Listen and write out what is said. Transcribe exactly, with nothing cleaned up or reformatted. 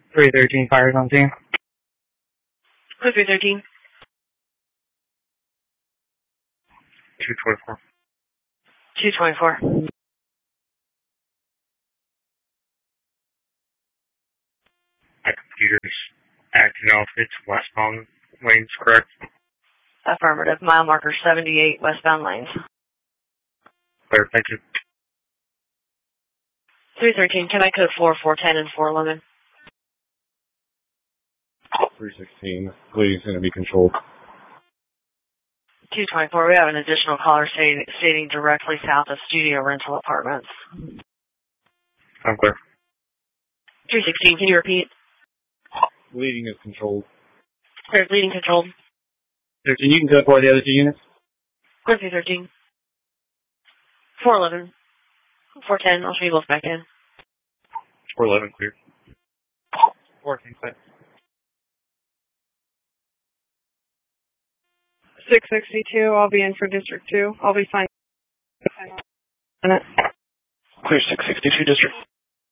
three thirteen fires on scene. three thirteen. two twenty-four. two twenty-four. My computer's acting off its westbound lanes, correct? Affirmative. Mile marker seventy-eight, westbound lanes. Clear, thank you. three thirteen, can I code four, four ten, and four eleven? three sixteen, bleeding's going to be controlled. two twenty-four, we have an additional caller stating, stating directly south of Studio Rental Apartments. I'm clear. three sixteen, can you repeat? Bleeding is controlled. Clear, bleeding controlled. thirteen, you can code for the other two units. Clear, three thirteen. four eleven. four ten, I'll show you both back in. four eleven, clear. fourteen, clear. six sixty-two, I'll be in for District two. I'll be fine. Clear, six sixty-two, District.